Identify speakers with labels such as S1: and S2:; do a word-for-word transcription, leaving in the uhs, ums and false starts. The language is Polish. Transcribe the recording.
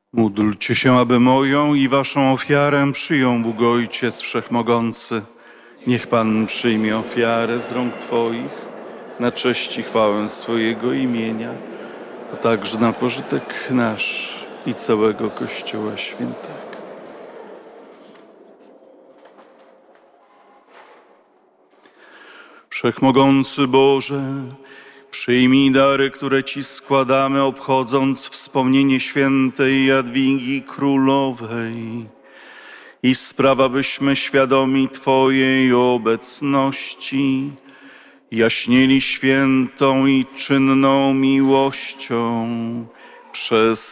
S1: Módlcie się, aby moją i waszą ofiarę przyjął Bóg Ojciec Wszechmogący. Niech Pan przyjmie ofiarę z rąk Twoich na cześć i chwałę swojego imienia, a także na pożytek nasz i całego Kościoła Świętego. Wszechmogący Boże, przyjmij dary, które Ci składamy, obchodząc wspomnienie świętej Jadwigi Królowej i spraw, abyśmy świadomi Twojej obecności jaśnieli świętą i czynną miłością przez